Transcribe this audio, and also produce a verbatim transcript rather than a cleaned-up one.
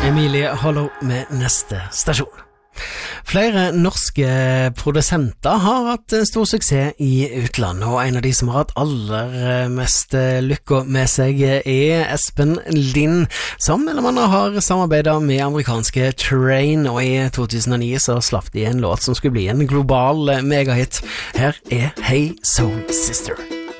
Emilie Hollow med neste stasjon. Flere norske produsenter har hatt stor suksess i utlandet, og en av de som har hatt aller mest lykke med seg er Espen Lind, som eller man har samarbeidet med amerikanske Train, og i to tusen og ni så slapp de en låt som skulle bli en global megahit. Her er Hey Soul Sister.